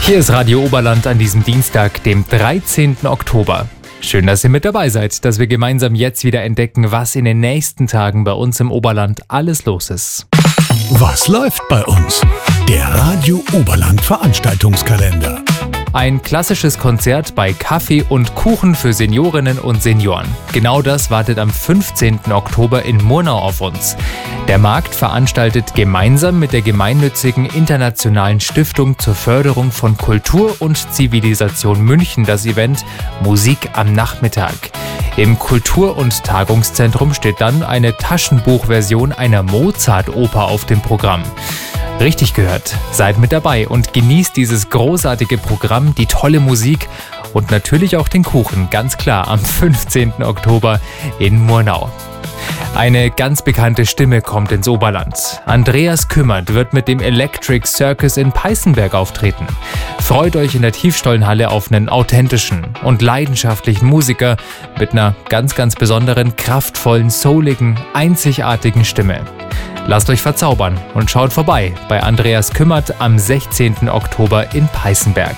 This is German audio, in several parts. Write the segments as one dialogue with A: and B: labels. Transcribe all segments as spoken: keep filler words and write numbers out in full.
A: Hier ist Radio Oberland an diesem Dienstag, dem dreizehnten Oktober. Schön, dass ihr mit dabei seid, dass wir gemeinsam jetzt wieder entdecken, was in den nächsten Tagen bei uns im Oberland alles los ist.
B: Was läuft bei uns? Der Radio Oberland Veranstaltungskalender.
A: Ein klassisches Konzert bei Kaffee und Kuchen für Seniorinnen und Senioren. Genau das wartet am fünfzehnten Oktober in Murnau auf uns. Der Markt veranstaltet gemeinsam mit der gemeinnützigen Internationalen Stiftung zur Förderung von Kultur und Zivilisation München das Event Musik am Nachmittag. Im Kultur- und Tagungszentrum steht dann eine Taschenbuchversion einer Mozart-Oper auf dem Programm. Richtig gehört, seid mit dabei und genießt dieses großartige Programm, die tolle Musik und natürlich auch den Kuchen, ganz klar, am fünfzehnten Oktober in Murnau. Eine ganz bekannte Stimme kommt ins Oberland. Andreas Kümmert wird mit dem Electric Circus in Peißenberg auftreten. Freut euch in der Tiefstollenhalle auf einen authentischen und leidenschaftlichen Musiker mit einer ganz, ganz besonderen, kraftvollen, souligen, einzigartigen Stimme. Lasst euch verzaubern und schaut vorbei bei Andreas Kümmert am sechzehnten Oktober in Peißenberg.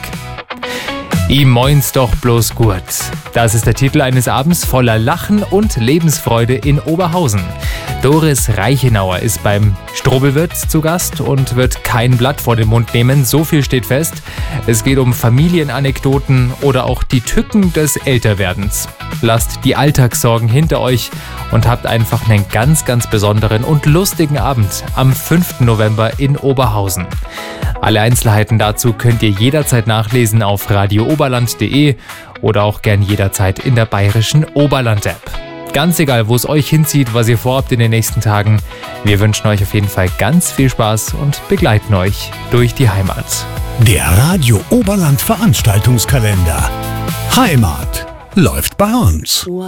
A: I moins doch bloß gut. Das ist der Titel eines Abends voller Lachen und Lebensfreude in Oberhausen. Doris Reichenauer ist beim Strobelwirt zu Gast und wird kein Blatt vor den Mund nehmen, so viel steht fest. Es geht um Familienanekdoten oder auch die Tücken des Älterwerdens. Lasst die Alltagssorgen hinter euch und habt einfach einen ganz, ganz besonderen und lustigen Abend am fünften November in Oberhausen. Alle Einzelheiten dazu könnt ihr jederzeit nachlesen auf radio oberland punkt de oder auch gern jederzeit in der bayerischen Oberland-App. Ganz egal, wo es euch hinzieht, was ihr vorhabt in den nächsten Tagen. Wir wünschen euch auf jeden Fall ganz viel Spaß und begleiten euch durch die Heimat.
B: Der Radio Oberland Veranstaltungskalender. Heimat läuft bei uns.